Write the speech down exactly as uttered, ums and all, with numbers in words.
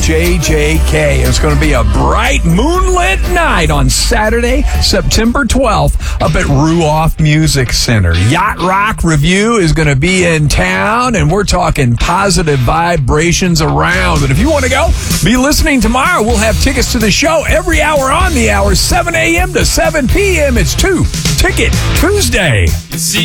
J J K. It's going to be a bright moonlit night on Saturday, September twelfth, up at Ruoff Music Center. Yacht Rock Review is going to be in town, and we're talking positive vibrations around. And if you want to go, be listening tomorrow. We'll have tickets to the show every hour on the hour, seven a.m. to seven p.m. It's two Ticket Tuesday. You see